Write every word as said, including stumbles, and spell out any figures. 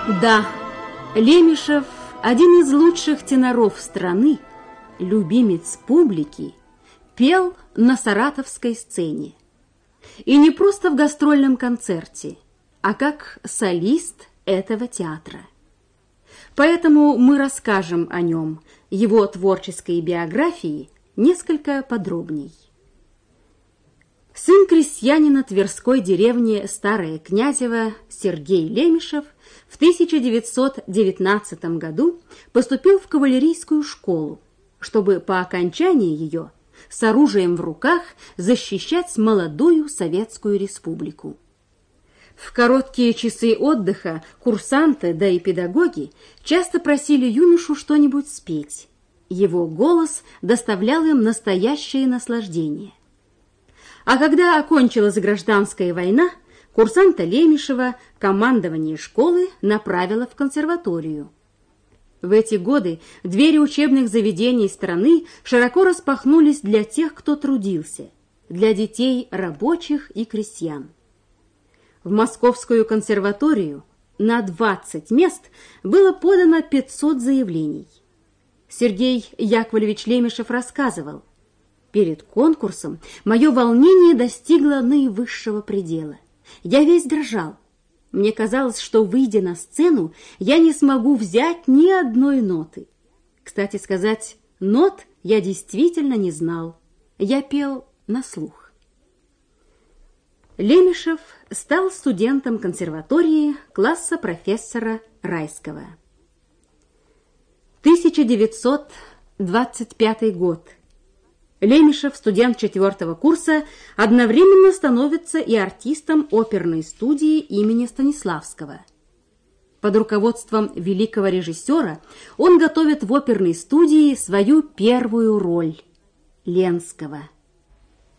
Да, Лемешев – один из лучших теноров страны, любимец публики, пел на саратовской сцене. И не просто в гастрольном концерте, а как солист этого театра. Поэтому мы расскажем о нем, его творческой биографии, несколько подробней. Сын крестьянина Тверской деревни Старое Князево Сергей Лемешев в тысяча девятьсот девятнадцатом году поступил в кавалерийскую школу, чтобы по окончании ее с оружием в руках защищать молодую Советскую Республику. В короткие часы отдыха курсанты, да и педагоги часто просили юношу что-нибудь спеть. Его голос доставлял им настоящее наслаждение. А когда окончилась гражданская война, курсанта Лемешева командование школы направило в консерваторию. В эти годы двери учебных заведений страны широко распахнулись для тех, кто трудился, для детей рабочих и крестьян. В Московскую консерваторию на двадцать мест было подано пятьсот заявлений. Сергей Яковлевич Лемешев рассказывал: перед конкурсом мое волнение достигло наивысшего предела. Я весь дрожал. Мне казалось, что, выйдя на сцену, я не смогу взять ни одной ноты. Кстати сказать, нот я действительно не знал. Я пел на слух. Лемешев стал студентом консерватории класса профессора Райского. тысяча девятьсот двадцать пятый год. Лемешев, студент четвертого курса, одновременно становится и артистом оперной студии имени Станиславского. Под руководством великого режиссера он готовит в оперной студии свою первую роль – Ленского.